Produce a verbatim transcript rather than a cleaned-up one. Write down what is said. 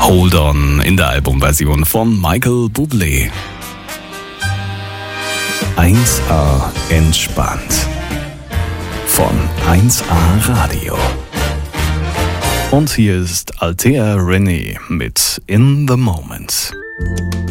Hold On in der Albumversion von Michael Bublé. eins A entspannt von eins A Radio. Und hier ist Althea René mit In the Moment.